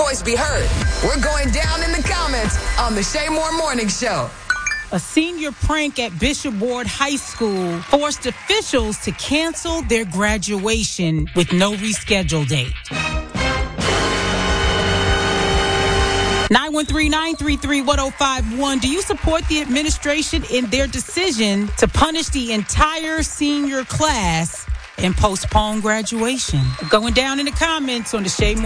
voice be heard. We're going down in the comments on the Shay Moore Morning Show. A senior prank at Bishop Ward High School forced officials to cancel their graduation with no reschedule date. 913-933-1051. Do you support the administration in their decision to punish the entire senior class and postpone graduation? Going down in the comments on the Shay Moore